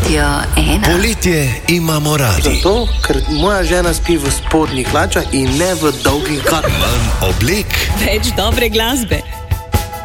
Radio 1. Poletje imamo radi. Zato, ker moja žena spi v spodnjih hlačah in ne v dolgih galah. Manj oblek Več dobre glasbe.